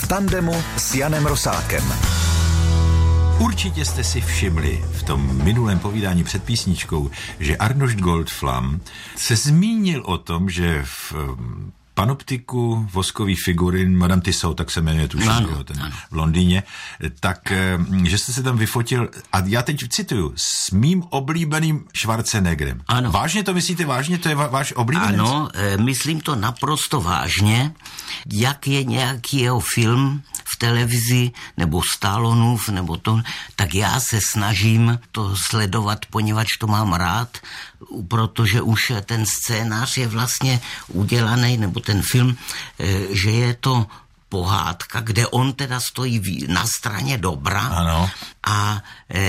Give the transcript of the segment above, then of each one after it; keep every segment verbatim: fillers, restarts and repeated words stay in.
v tandemu s Janem Rosákem. Určitě jste si všimli v tom minulém povídání před písničkou, že Arnošt Goldflam se zmínil o tom, že v panoptiku voskový figurin Madame Tussauds, tak se jmenuje tuším, ano, ten ano. v Londýně, tak, že jste se tam vyfotil, a já teď cituju, s mým oblíbeným Schwarzeneggerem. Ano. Vážně to myslíte? Vážně to je váš oblíbený? Ano, e, myslím to naprosto vážně. Jak je nějaký jeho film v televizi, nebo Stallonův, nebo to, tak já se snažím to sledovat, poněvadž to mám rád, protože už ten scénář je vlastně udělaný, nebo ten film, že je to pohádka, kde on teda stojí na straně dobra. Ano. A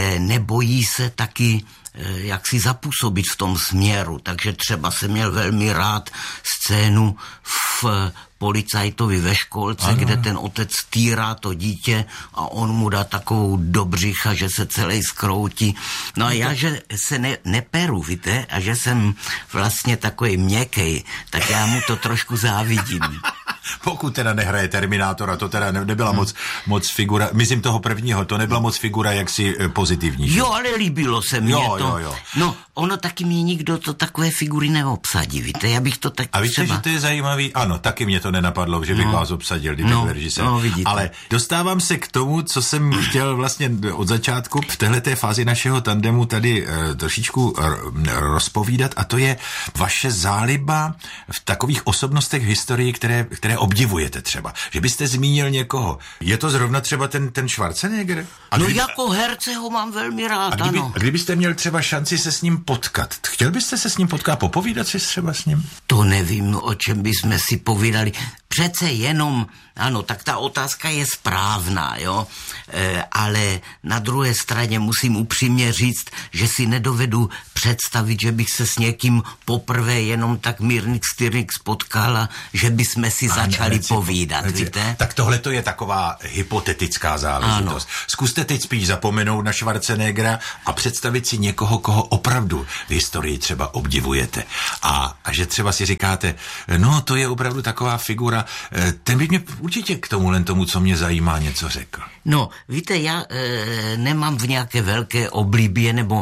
nebojí se taky jak si zapůsobit v tom směru. Takže třeba jsem měl velmi rád scénu v Policajtovi ve školce, ano. kde ten otec týrá to dítě a on mu dá takovou do břicha, že se celý zkroutí. No a já, že se ne, neperu, víte, a že jsem vlastně takový měkkej, tak já mu to trošku závidím. Pokud teda nehraje Terminátora, to teda nebyla hmm. moc, moc figura, myslím toho prvního, to nebyla moc figura jaksi pozitivní. Jo, ale líbilo se mně jo, to. Jo, jo. No, ono taky mě nikdo to takové figury neobsadí, víte, já bych to tak a víte, třeba... že to je zajímavý? Ano, taky mě to nenapadlo, že bych no. vás obsadil, kdyby no, byl režisér. No, ale dostávám se k tomu, co jsem chtěl vlastně od začátku v téhleté fázi našeho tandemu tady e, trošičku e, rozpovídat, a to je vaše záliba v takových osobnostech v historii, které, které obdivujete třeba. Že byste zmínil někoho. Je to zrovna třeba ten, ten Schwarzenegger? A no kdyby, jako herce ho mám velmi rád, a kdyby, ano. A kdybyste měl třeba šanci se s ním potkat, chtěl byste se s ním potkat, popovídat si třeba s ním? To nevím, o čem bychom si povídali. Přece jenom, ano, tak ta otázka je správná, jo, e, ale na druhé straně musím upřímně říct, že si nedovedu představit, že bych se s někým poprvé jenom tak mírnik styrnik spotkala, že bychom si začali neci, povídat, neci, víte? Tak tohle to je taková hypotetická záležitost. Ano. Zkuste teď spíš zapomenout na Schwarzeneggera a představit si někoho, koho opravdu v historii třeba obdivujete. A, a že třeba si říkáte, no to je opravdu taková figura, ten by mě určitě k tomu len tomu, co mě zajímá, něco řekl. No, víte, já e, nemám v nějaké velké oblibě, nebo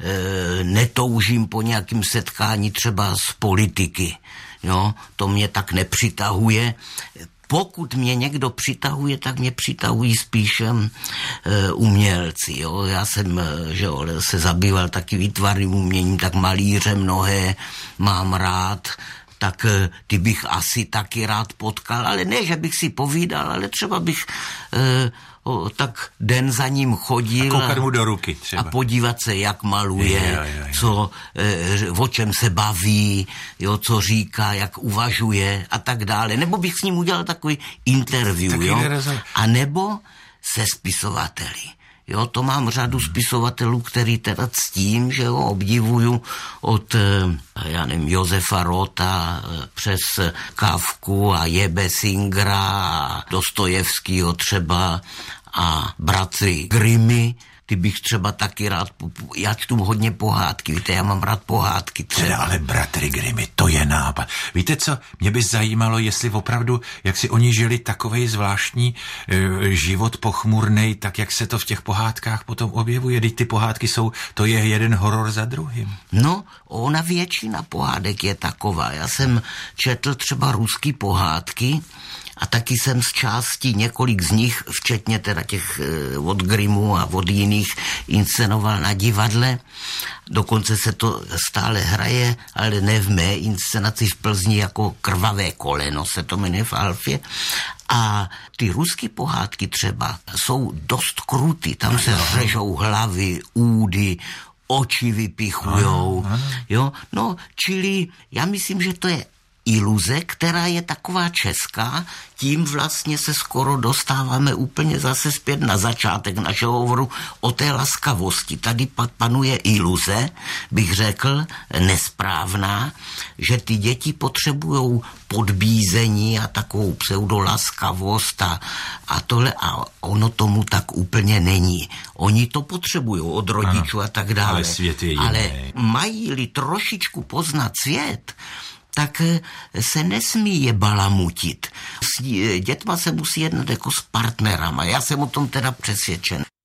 e, netoužím po nějakým setkání třeba z politiky. Jo, to mě tak nepřitahuje. Pokud mě někdo přitahuje, tak mě přitahují spíš e, umělci. Jo. Já jsem že jo, se zabýval taky výtvarným uměním, tak malíře mnohé mám rád, tak ty bych asi taky rád potkal, ale ne, že bych si povídal, ale třeba bych e, o, tak den za ním chodil a koukat mu do ruky třeba. A podívat se, jak maluje, je, je, je. Co, e, o čem se baví, jo, co říká, jak uvažuje a tak dále. Nebo bych s ním udělal takový interview, taky jo, a nebo se spisovateli. Jo, to mám řadu spisovatelů, který teda ctím, že ho obdivuju od, já nevím, Josefa Rota přes Kafku a Jebesingera a Dostojevskýho třeba a bratry Grimmy. Ty bych třeba taky rád, já čtu hodně pohádky, víte, já mám rád pohádky třeba. Teda, ale bratry Grimmy, to je nápad. Víte co, mě by zajímalo, jestli opravdu, jak si oni žili takovej zvláštní e, život pochmurnej, tak jak se to v těch pohádkách potom objevuje. Teď ty pohádky jsou, to je jeden horor za druhým. No, ona většina pohádek je taková. Já jsem četl třeba ruský pohádky, a taky jsem z části několik z nich, včetně teda těch e, od Grimmu a od jiných, inscenoval na divadle. Dokonce se to stále hraje, ale ne v mé inscenaci v Plzni, jako Krvavé koleno se to jmenuje v Alfě. A ty ruský pohádky třeba jsou dost krutý. Tam se řežou hlavy, údy, oči vypichujou. Ano, ano. Jo? No, čili já myslím, že to je iluze, která je taková česká, tím vlastně se skoro dostáváme úplně zase zpět na začátek našeho hovoru o té laskavosti. Tady pak panuje iluze, bych řekl, nesprávná, že ty děti potřebujou podbízení a takovou pseudolaskavost a, a tohle, a ono tomu tak úplně není. Oni to potřebují od rodičů a tak dále. Ale svět je jiný. Ale mají-li trošičku poznat svět, tak se nesmí je balamutit. S dětma se musí jednat jako s partnerama. Já jsem o tom teda přesvědčen.